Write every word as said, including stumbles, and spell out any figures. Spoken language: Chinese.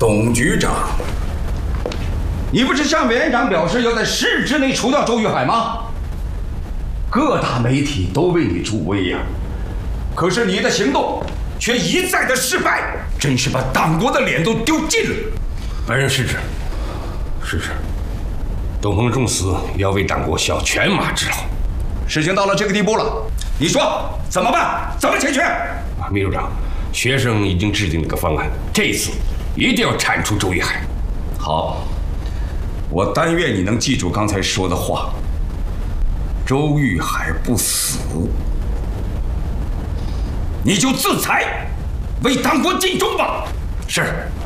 董局长，你不是向委员长表示要在十日之内除掉周玉海吗？各大媒体都为你助威呀，可是你的行动却一再的失败，真是把党国的脸都丢尽了。 本人失职，失职。董鹏重死，要为党国效犬马之劳。 事情到了这个地步了，你说怎么办？怎么解决？ 秘书长，学生已经制定了个方案，这一次一定要铲除周玉海。 好，我但愿你能记住刚才说的话。周玉海不死，你就自裁，为党国尽忠吧。 是。